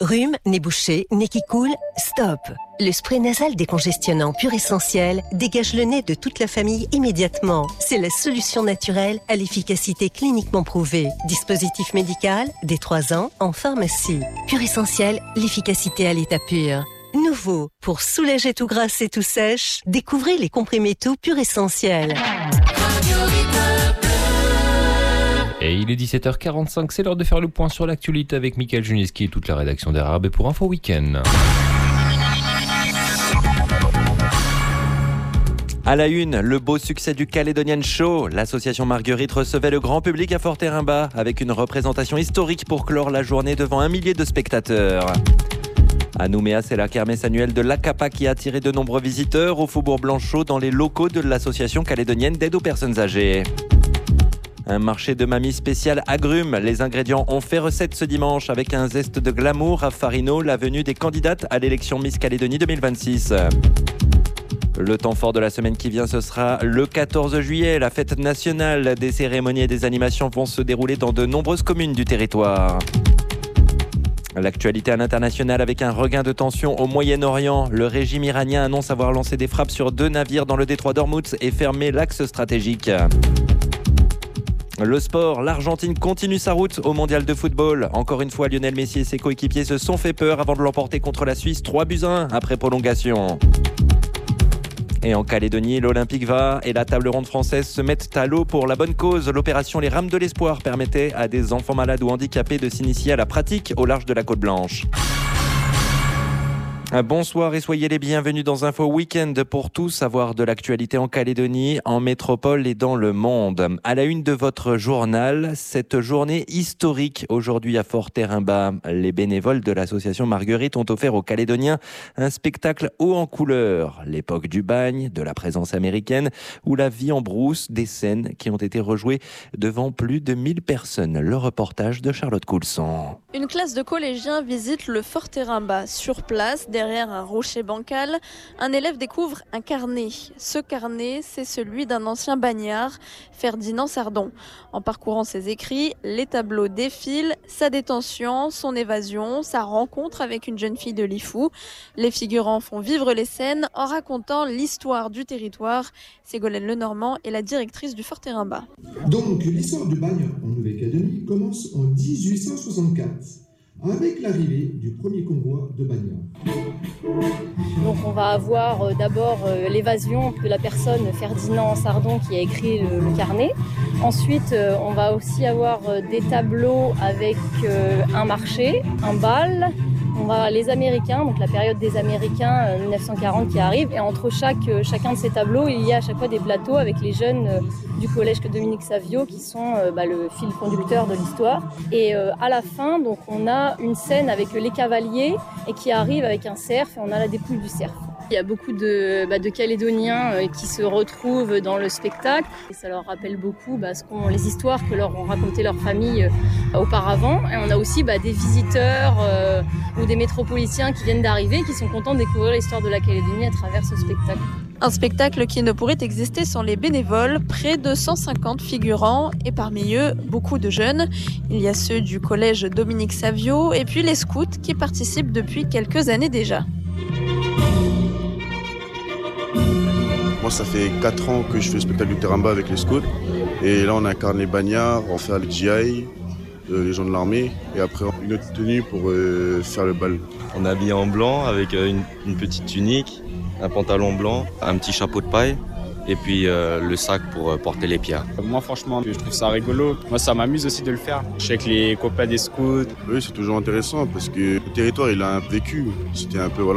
Rhume, nez bouché, nez qui coule, stop. Le spray nasal décongestionnant Pur Essentiel dégage le nez de toute la famille immédiatement. C'est la solution naturelle à l'efficacité cliniquement prouvée. Dispositif médical, dès 3 ans, en pharmacie. Pur Essentiel, l'efficacité à l'état pur. Nouveau, pour soulager tout grasse et tout sèche, découvrez les comprimés tout Pur Essentiel. Et il est 17h45, c'est l'heure de faire le point sur l'actualité avec Mickaël Juniski et toute la rédaction d'Arabe et pour Info Week-end. À la une, le beau succès du Caledonian Show. L'association Marguerite recevait le grand public à Forterrimba avec une représentation historique pour clore la journée devant 1 millier de spectateurs. À Nouméa, c'est la kermesse annuelle de l'Akapa qui a attiré de nombreux visiteurs au Faubourg Blanchot dans les locaux de l'association calédonienne d'aide aux personnes âgées. Un marché de mamie spécial agrumes. Les ingrédients ont fait recette ce dimanche avec un zeste de glamour à Farino, la venue des candidates à l'élection Miss Calédonie 2026. Le temps fort de la semaine qui vient, ce sera le 14 juillet. La fête nationale des cérémonies et des animations vont se dérouler dans de nombreuses communes du territoire. L'actualité à l'international avec un regain de tension au Moyen-Orient. Le régime iranien annonce avoir lancé des frappes sur 2 navires dans le détroit d'Ormuz et fermé l'axe stratégique. Le sport, l'Argentine continue sa route au mondial de football. Encore une fois, Lionel Messi et ses coéquipiers se sont fait peur avant de l'emporter contre la Suisse 3-1 après prolongation. Et en Calédonie, l'Olympique va et la table ronde française se mettent à l'eau pour la bonne cause. L'opération Les Rames de l'Espoir permettait à des enfants malades ou handicapés de s'initier à la pratique au large de la Côte Blanche. Bonsoir et soyez les bienvenus dans Info Week-end pour tout savoir de l'actualité en Calédonie, en métropole et dans le monde. À la une de votre journal, cette journée historique aujourd'hui à Forterrimba. Les bénévoles de l'association Marguerite ont offert aux Calédoniens un spectacle haut en couleurs. L'époque du bagne, de la présence américaine ou la vie en brousse, des scènes qui ont été rejouées devant plus de 1000 personnes. Le reportage de Charlotte Coulson. Une classe de collégiens visite le Forterrimba. Sur place, derrière un rocher bancal, un élève découvre un carnet. Ce carnet, c'est celui d'un ancien bagnard, Ferdinand Sardon. En parcourant ses écrits, les tableaux défilent, sa détention, son évasion, sa rencontre avec une jeune fille de Lifou. Les figurants font vivre les scènes en racontant l'histoire du territoire. Ségolène Lenormand est la directrice du Forterrimba. Donc, l'histoire du bagne en Nouvelle-Calédonie commence en 1864. Avec l'arrivée du premier convoi de bagnards. Donc on va avoir d'abord l'évasion de la personne Ferdinand Sardon qui a écrit le carnet. Ensuite on va aussi avoir des tableaux avec un marché, un bal. On va avoir les Américains, donc la période des Américains 1940 qui arrive. Et entre chacun de ces tableaux, il y a à chaque fois des plateaux avec les jeunes du collège Dominique Savio qui sont le fil conducteur de l'histoire. Et à la fin, donc, on a une scène avec les cavaliers et qui arrive avec un cerf et on a la dépouille du cerf. Il y a beaucoup de Calédoniens qui se retrouvent dans le spectacle. Et ça leur rappelle beaucoup les histoires que leur ont racontées leurs familles auparavant. Et on a aussi des visiteurs ou des métropolitains qui viennent d'arriver, qui sont contents de découvrir l'histoire de la Calédonie à travers ce spectacle. Un spectacle qui ne pourrait exister sans les bénévoles, près de 150 figurants et parmi eux, beaucoup de jeunes. Il y a ceux du collège Dominique Savio et puis les scouts qui participent depuis quelques années déjà. Moi, ça fait 4 ans que je fais le spectacle du Terramba avec les scouts. Et là, on incarne les bagnards, on fait le GI, les gens de l'armée. Et après, une autre tenue pour faire le bal. On est habillé en blanc avec une petite tunique, un pantalon blanc, un petit chapeau de paille. Et puis le sac pour porter les pierres. Moi franchement, je trouve ça rigolo. Moi ça m'amuse aussi de le faire. Je suis avec les copains des scouts. Oui, c'est toujours intéressant parce que le territoire il a un vécu. C'était un peu